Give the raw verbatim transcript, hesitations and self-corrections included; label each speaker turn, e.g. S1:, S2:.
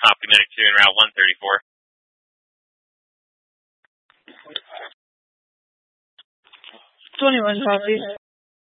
S1: copy medic two en route one thirty-four.
S2: twenty-one, Charlie.